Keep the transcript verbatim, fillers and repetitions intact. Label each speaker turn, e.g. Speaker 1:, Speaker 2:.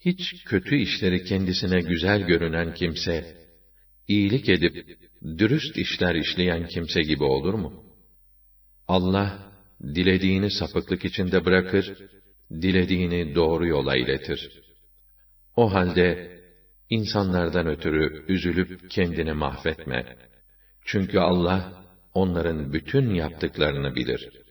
Speaker 1: Hiç kötü işleri kendisine güzel görünen kimse, iyilik edip dürüst işler işleyen kimse gibi olur mu? Allah, dilediğini sapıklık içinde bırakır, dilediğini doğru yola iletir. O halde, insanlardan ötürü üzülüp kendini mahvetme. Çünkü Allah, onların bütün yaptıklarını bilir.